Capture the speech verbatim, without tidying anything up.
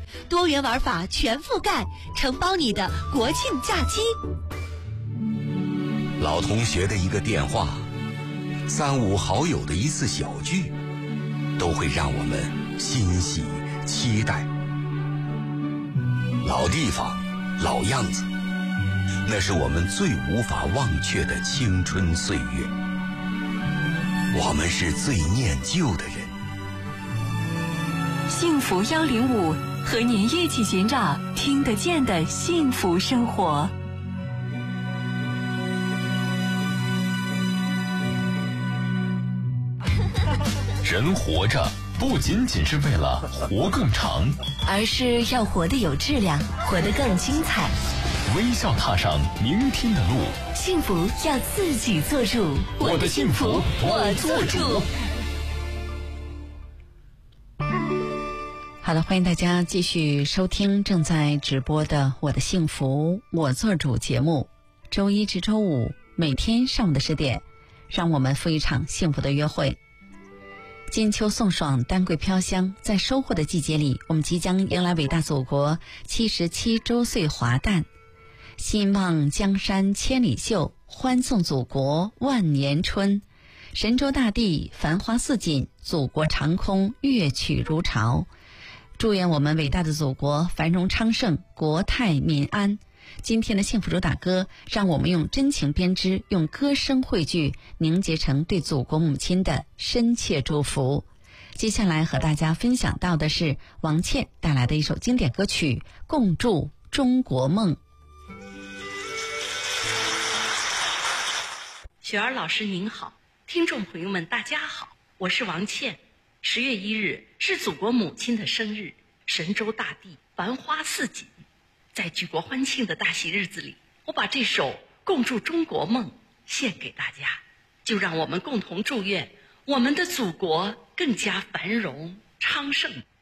多元玩法全覆盖，承包你的国庆假期。 老同学的一个电话，三五好友的一次小聚，都会让我们欣喜期待。老地方，老样子，那是我们最无法忘却的青春岁月。我们是最念旧的人。 幸福幺零五，和您一起寻找听得见的幸福生活。 人活着不仅仅是为了活更长， 而是要活得有质量，活得更精彩。 微笑踏上明天的路， 幸福要自己做主。 我的幸福我做主。 好的，欢迎大家继续收听正在直播的我的幸福我做主节目。周一至周五每天上午的十点，让我们赴一场幸福的约会。金秋送爽，丹桂飘香，在收获的季节里，我们即将迎来伟大祖国七十七周岁华诞。兴望江山千里秀，欢送祖国万年春。神州大地繁花似锦，祖国长空乐曲如潮。祝愿我们伟大的祖国繁荣昌盛，国泰民安。今天的幸福主打歌，让我们用真情编织，用歌声汇聚，凝结成对祖国母亲的深切祝福。接下来和大家分享到的是王倩带来的一首经典歌曲《共筑中国梦》。 雪儿老师您好，听众朋友们大家好，我是王倩。十月一日是祖国母亲的生日，神州大地繁花似锦。在举国欢庆的大喜日子里，我把这首《共筑中国梦》献给大家，就让我们共同祝愿我们的祖国更加繁荣昌盛。